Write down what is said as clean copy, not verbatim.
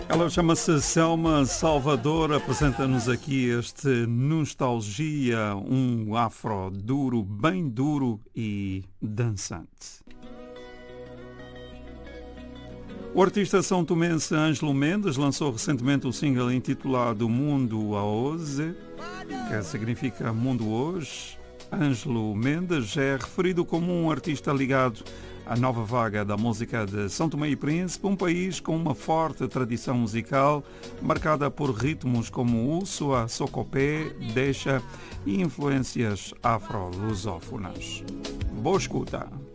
Ela chama-se Selma Salvador, apresenta-nos aqui este Nostalgia, um afro duro, bem duro e dançante. O artista são tomense Ângelo Mendes lançou recentemente o single intitulado Mundo Hoje, que significa Mundo Hoje. Ângelo Mendes é referido como um artista ligado à nova vaga da música de São Tomé e Príncipe, um país com uma forte tradição musical, marcada por ritmos como o Soa, Socopé, Deixa e influências afro-lusófonas. Boa escuta!